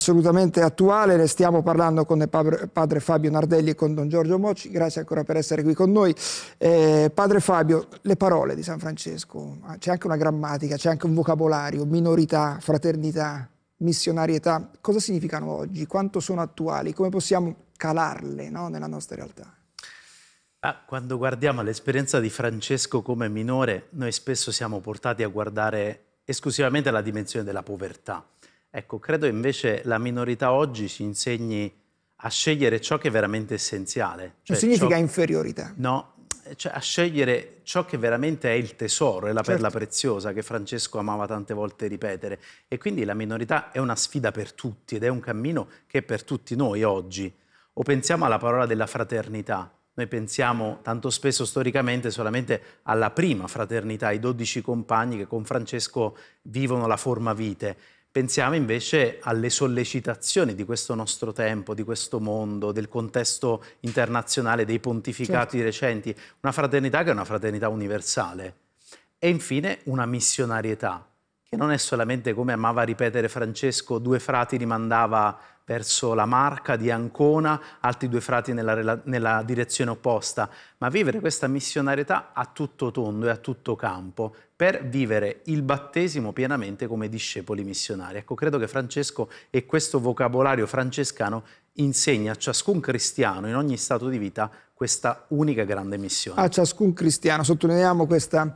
Assolutamente attuale, ne stiamo parlando con padre Fabio Nardelli e con Don Giorgio Mocci, grazie ancora per essere qui con noi. Padre Fabio, le parole di San Francesco, c'è anche una grammatica, c'è anche un vocabolario, minorità, fraternità, missionarietà, cosa significano oggi? Quanto sono attuali? Come possiamo calarle, no, nella nostra realtà? Quando guardiamo l'esperienza di Francesco come minore, noi spesso siamo portati a guardare esclusivamente la dimensione della povertà. Ecco, credo invece la minorità oggi ci insegni a scegliere ciò che è veramente essenziale. Non significa inferiorità. No, cioè a scegliere ciò che veramente è il tesoro, è la perla preziosa che Francesco amava tante volte ripetere. E quindi la minorità è una sfida per tutti ed è un cammino che è per tutti noi oggi. O pensiamo alla parola della fraternità. Noi pensiamo tanto spesso storicamente solamente alla prima fraternità, ai 12 compagni che con Francesco vivono la forma vite. Pensiamo invece alle sollecitazioni di questo nostro tempo, di questo mondo, del contesto internazionale, dei pontificati recenti. Una fraternità che è una fraternità universale. E infine una missionarietà, che non è solamente, come amava ripetere Francesco, 2 frati li mandava verso la Marca di Ancona, altri 2 frati nella direzione opposta, ma vivere questa missionarietà a tutto tondo e a tutto campo, per vivere il battesimo pienamente come discepoli missionari. Ecco, credo che Francesco e questo vocabolario francescano insegna a ciascun cristiano in ogni stato di vita questa unica grande missione. A ciascun cristiano, sottolineiamo questa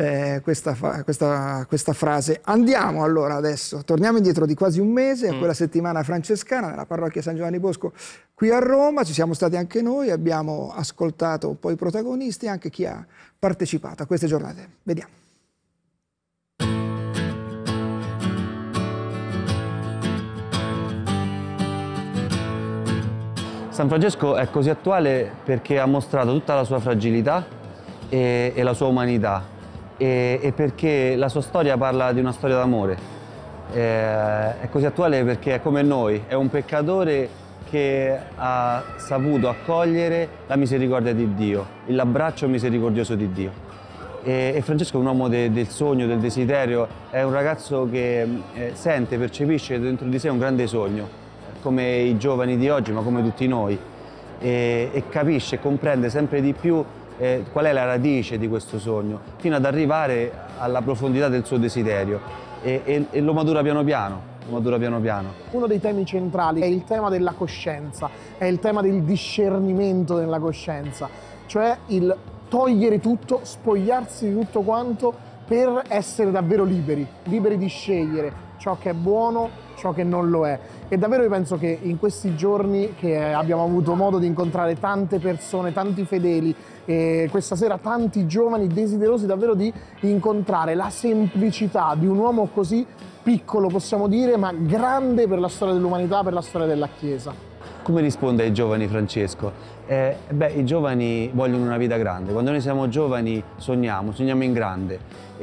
frase. Andiamo allora adesso, torniamo indietro di quasi un mese a quella settimana francescana nella parrocchia San Giovanni Bosco qui a Roma. Ci siamo stati anche noi, abbiamo ascoltato un po' i protagonisti e anche chi ha partecipato a queste giornate. Vediamo. San Francesco è così attuale perché ha mostrato tutta la sua fragilità e la sua umanità e perché la sua storia parla di una storia d'amore. È così attuale perché è come noi, è un peccatore che ha saputo accogliere la misericordia di Dio, l'abbraccio misericordioso di Dio. E Francesco è un uomo del sogno, del desiderio, è un ragazzo che sente, percepisce dentro di sé un grande sogno, come i giovani di oggi, ma come tutti noi, e capisce e comprende sempre di più qual è la radice di questo sogno, fino ad arrivare alla profondità del suo desiderio e lo madura piano piano. Uno dei temi centrali è il tema della coscienza, è il tema del discernimento nella coscienza, cioè il togliere tutto, spogliarsi di tutto quanto per essere davvero liberi, liberi di scegliere ciò che è buono, ciò che non lo è. E davvero io penso che in questi giorni che abbiamo avuto modo di incontrare tante persone, tanti fedeli, e questa sera tanti giovani desiderosi davvero di incontrare la semplicità di un uomo così piccolo, possiamo dire, ma grande per la storia dell'umanità, per la storia della Chiesa. Come risponde ai giovani Francesco? I giovani vogliono una vita grande. Quando noi siamo giovani sogniamo in grande.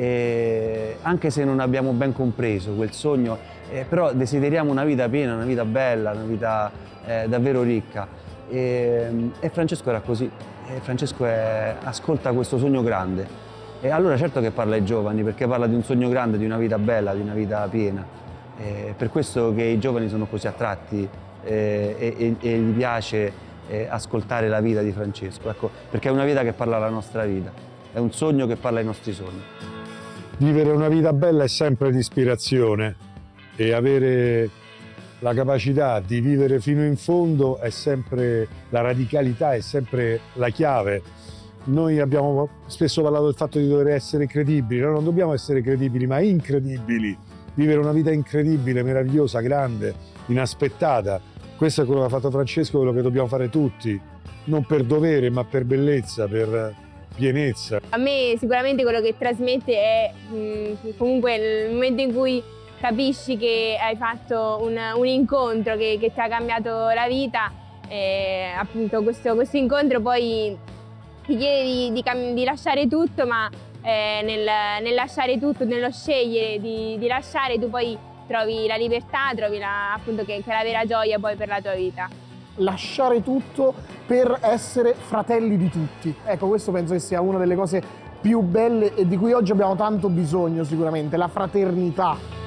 Anche se non abbiamo ben compreso quel sogno, però desideriamo una vita piena, una vita bella, una vita davvero ricca. E Francesco era così. Francesco ascolta questo sogno grande. E allora certo che parla ai giovani, perché parla di un sogno grande, di una vita bella, di una vita piena. Per questo che i giovani sono così attratti e gli piace ascoltare la vita di Francesco, ecco, perché è una vita che parla alla nostra vita, è un sogno che parla ai nostri sogni. Vivere una vita bella è sempre l'ispirazione e avere la capacità di vivere fino in fondo è sempre la radicalità, è sempre la chiave. Noi abbiamo spesso parlato del fatto di dover essere credibili, noi non dobbiamo essere credibili ma incredibili, vivere una vita incredibile, meravigliosa, grande, inaspettata. Questo è quello che ha fatto Francesco, quello che dobbiamo fare tutti, non per dovere ma per bellezza, per pienezza. A me sicuramente quello che trasmette è comunque il momento in cui capisci che hai fatto un incontro che ti ha cambiato la vita, e appunto questo incontro poi ti chiede di lasciare tutto, ma nel lasciare tutto, nello scegliere di lasciare, tu poi trovi la libertà, trovi appunto che è la vera gioia poi per la tua vita. Lasciare tutto per essere fratelli di tutti. Ecco, questo penso che sia una delle cose più belle e di cui oggi abbiamo tanto bisogno sicuramente, la fraternità.